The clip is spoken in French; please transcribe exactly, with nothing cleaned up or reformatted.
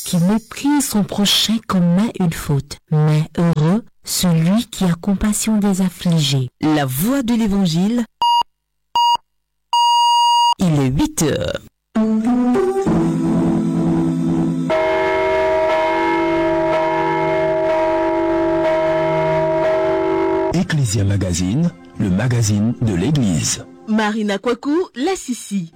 qui méprise son prochain commet une faute, mais heureux celui qui a compassion des affligés. La voix de l'Évangile, il est huit heures. Ecclesia Magazine, le magazine de l'Église. Marina Kwaku, la Sissi.